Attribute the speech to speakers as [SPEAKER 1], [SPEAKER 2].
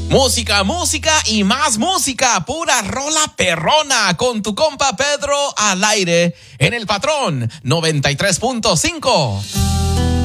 [SPEAKER 1] Música, música y más música. Pura rola perrona con tu compa Pedro al aire en El Patrón 93.5.